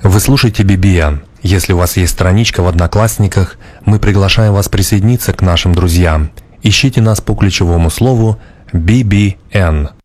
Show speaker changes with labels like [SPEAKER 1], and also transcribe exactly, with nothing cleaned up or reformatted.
[SPEAKER 1] Вы слушаете би би эн. Если у вас есть страничка в Одноклассниках, мы приглашаем вас присоединиться к нашим друзьям. Ищите нас по ключевому слову би би эн.